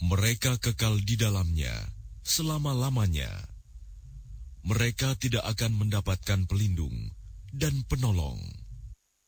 Mereka kekal di dalamnya selama-lamanya. Mereka tidak akan mendapatkan pelindung dan penolong.